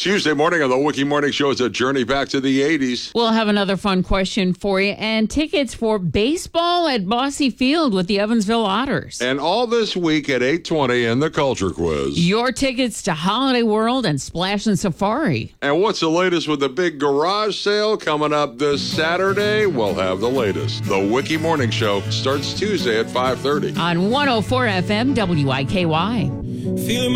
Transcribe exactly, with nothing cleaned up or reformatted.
Tuesday morning on the Wiki Morning Show is a journey back to the eighties. We'll have another fun question for you and tickets for baseball at Bosse Field with the Evansville Otters. And all this week at eight twenty in the Culture Quiz. Your tickets to Holiday World and Splash and Safari. And what's the latest with the big garage sale coming up this Saturday? We'll have the latest. The Wiki Morning Show starts Tuesday at five thirty. On one oh four F M W I K Y. Feeling